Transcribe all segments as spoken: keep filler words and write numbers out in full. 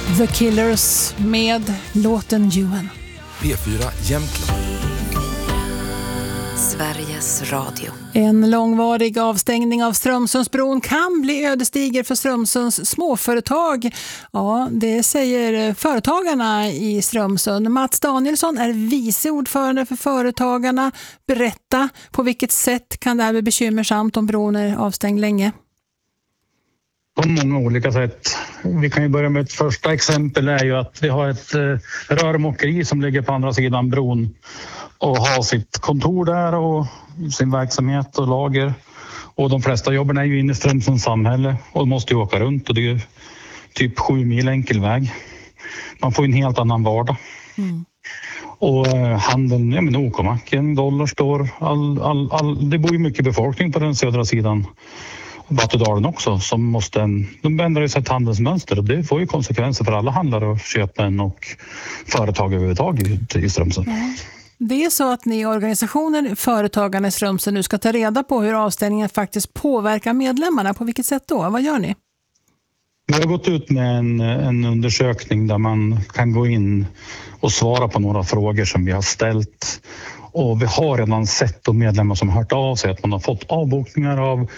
The Killers med låten Ewan. P fyra Jämtland. Sveriges Radio. En långvarig avstängning av Strömsundsbron kan bli ödesdiger för Strömsunds småföretag. Ja, det säger företagarna i Strömsund. Mats Danielsson är vice ordförande för företagarna. Berätta, på vilket sätt kan det här bli bekymmersamt om bron är avstängd länge? På många olika sätt. Vi kan ju börja med ett första exempel är ju att vi har ett eh, rörmokeri som ligger på andra sidan bron och har sitt kontor där och sin verksamhet och lager. Och de flesta jobben är ju inne i Strömsunds samhälle och måste ju åka runt och det är ju typ sju mil enkel väg. Man får en helt annan vardag. Mm. Och eh, handeln, ja men O K-macken, dollar står, all, all, all, det bor ju mycket befolkning på den södra sidan. Battudalen också som måste, de ändrar ju sitt handelsmönster och det får ju konsekvenser för alla handlare och köpen och företag överhuvudtaget i Strömsund. Mm. Det är så att ni i organisationen Företagarna i Strömsund nu ska ta reda på hur avstängningen faktiskt påverkar medlemmarna. På vilket sätt då? Vad gör ni? Vi har gått ut med en, en undersökning där man kan gå in och svara på några frågor som vi har ställt. Och vi har redan sett de medlemmar som har hört av sig att man har fått avbokningar av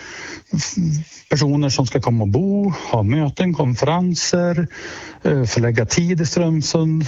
personer som ska komma och bo, ha möten, konferenser, förlägga tid i Strömsund.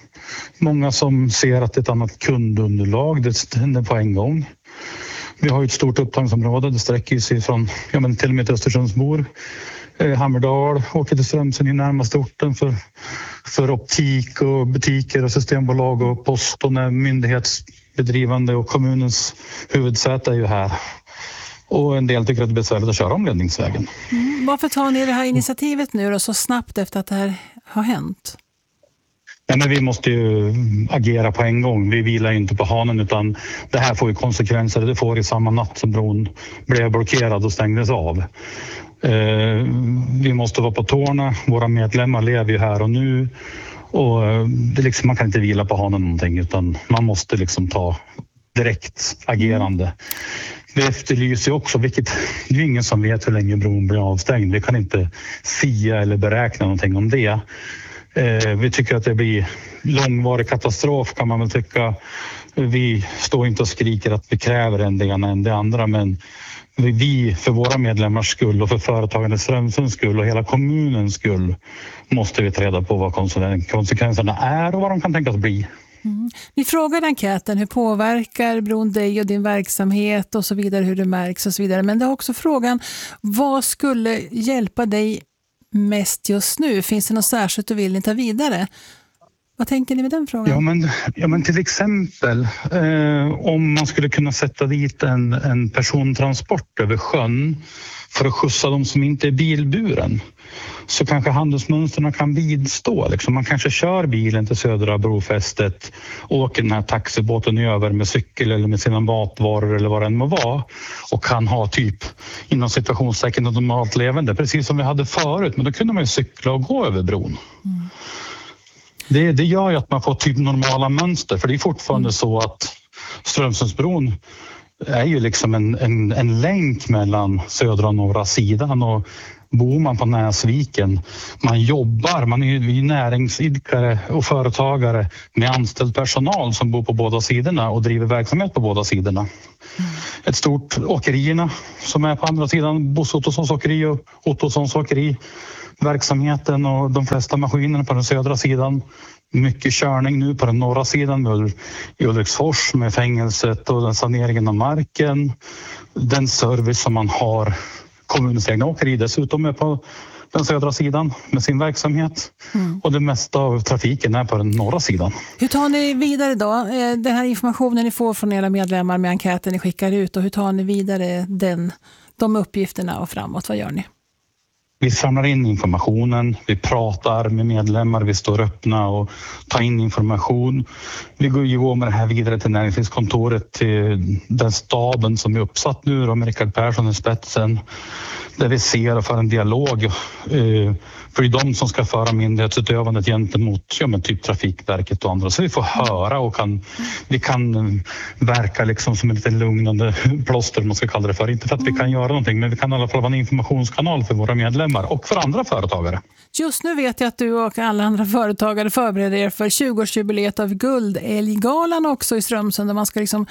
Många som ser att det är ett annat kundunderlag, det händer på en gång. Vi har ju ett stort upptagningsområde, det sträcker sig från ja, men till och med till Östersundsbor. Eh, Hammerdal åker till Strömsund i närmaste orten för, för optik och butiker och systembolag och post och när myndighetsbedrivande och kommunens huvudsäte är ju här. Och en del tycker att det är besvärligt att köra omledningsvägen. Mm, varför tar ni det här initiativet nu då så snabbt efter att det här har hänt? Ja, men vi måste ju agera på en gång. Vi vilar inte på hanen utan det här får ju konsekvenser. Det får i samma natt som bron blev blockerad och stängdes av. Eh, vi måste vara på tårna. Våra medlemmar lever ju här och nu. Och det liksom, man kan inte vila på hanen någonting utan man måste liksom ta direkt agerande. Vi efterlyser också, vilket det är ingen som vet hur länge bron blir avstängd. Vi kan inte sia eller beräkna någonting om det. Eh, vi tycker att det blir långvarig katastrof kan man väl tycka. Vi står inte och skriker att vi kräver en det ena än det andra men vi för våra medlemmars skull och för företagarnas Strömsunds skull och hela kommunens skull måste vi ta reda på vad konsekvenserna är och vad de kan tänkas bli. Mm. Vi frågade enkäten hur påverkar bron dig och din verksamhet och så vidare, hur det märks och så vidare. Men det är också frågan, vad skulle hjälpa dig mest just nu? Finns det något särskilt du vill ni ta vidare? Vad tänker ni med den frågan? Ja men, ja, men till exempel eh, om man skulle kunna sätta dit en, en persontransport över sjön för att skjutsa de som inte är bilburen så kanske handelsmönsterna kan vidstå. Liksom. Man kanske kör bilen till södra brofästet och åker den här taxibåten över med cykel eller med sina matvaror eller vad det än må vara och kan ha typ inom situationstecken ett normalt levande precis som vi hade förut men då kunde man ju cykla och gå över bron. Mm. Det, det gör ju att man får typ normala mönster för det är fortfarande mm. så att Strömsundsbron är ju liksom en, en, en länk mellan södra och norra sidan och bor man på Näsviken, man jobbar, man är ju näringsidkare och företagare med anställd personal som bor på båda sidorna och driver verksamhet på båda sidorna. Mm. Ett stort åkerierna som är på andra sidan, Bosse Ottossons åkeri och Ottossons åkeri, verksamheten och de flesta maskinerna på den södra sidan. Mycket körning nu på den norra sidan med i Ulriksfors med fängelset och den saneringen av marken. Den service som man har kommunens egna åkeri dessutom är på den södra sidan med sin verksamhet. Mm. Och det mesta av trafiken är på den norra sidan. Hur tar ni vidare då? Den här informationen ni får från era medlemmar med enkäten ni skickar ut och hur tar ni vidare den, de uppgifterna och framåt? Vad gör ni? Vi samlar in informationen, vi pratar med medlemmar, vi står öppna och tar in information. Vi går ju med det här vidare till näringslivskontoret, till den staben som är uppsatt nu då, med Rickard Persson i spetsen. Där vi ser och för en dialog eh, För det är de som ska föra myndighetsutövandet gentemot ja, men typ Trafikverket och andra. Så vi får höra och kan, vi kan verka liksom som en liten lugnande plåster, man ska kalla det för. Inte för att vi kan göra någonting, men vi kan i alla fall vara en informationskanal för våra medlemmar och för andra företagare. Just nu vet jag att du och alla andra företagare förbereder er för tjugoårsjubileet av Guldälggalan också i Strömsund, där man ska liksom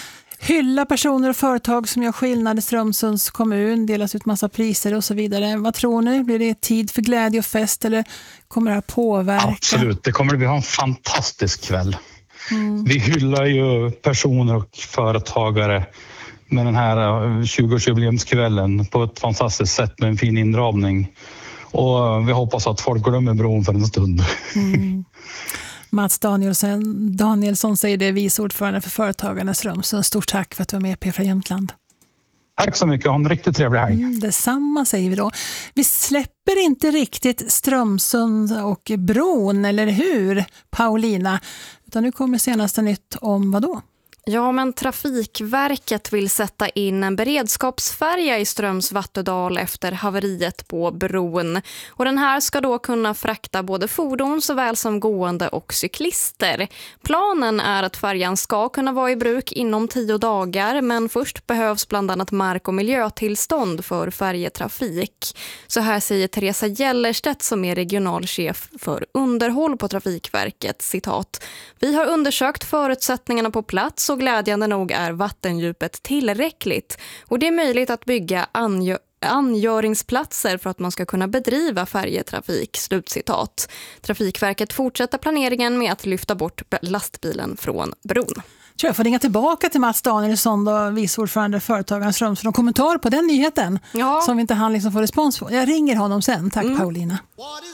hylla personer och företag som gör skillnad i Strömsunds kommun, delas ut massa priser och så vidare. Vad tror ni? Blir det tid för glädje och fest eller kommer det att påverka? Absolut, det kommer vi ha en fantastisk kväll. Mm. Vi hyllar ju personer och företagare med den här tjugoårsjubileumskvällen på ett fantastiskt sätt med en fin inramning. Och vi hoppas att folk glömmer bron för en stund. Mm. Mats Danielsson, Danielsson säger det, vice ordförande för Företagarna Strömsund. Stort tack för att du var med, P från Jämtland. Tack så mycket, ha en riktigt trevlig helg. Mm, detsamma säger vi då. Vi släpper inte riktigt Strömsund och bron, eller hur Paulina? Utan nu kommer senaste nytt om vad då? Ja, men Trafikverket vill sätta in en beredskapsfärja i Ströms Vattudal efter haveriet på bron. Och den här ska då kunna frakta både fordon såväl som gående och cyklister. Planen är att färjan ska kunna vara i bruk inom tio dagar, men först behövs bland annat mark- och miljötillstånd för färjetrafik. Så här säger Teresa Gellerstedt som är regionalchef för underhåll på Trafikverket, citat: "Vi har undersökt förutsättningarna på plats och glädjande nog är vattendjupet tillräckligt och det är möjligt att bygga angö- angöringsplatser för att man ska kunna bedriva färjetrafik." Slutcitat. Trafikverket fortsätter planeringen med att lyfta bort lastbilen från bron. Så jag får ringa tillbaka till Mats Danielsson, då, vice ordförande Företagarna Strömsund, och kommentar på den nyheten, ja, som vi inte hann liksom få respons på. Jag ringer honom sen. Tack mm. Paulina.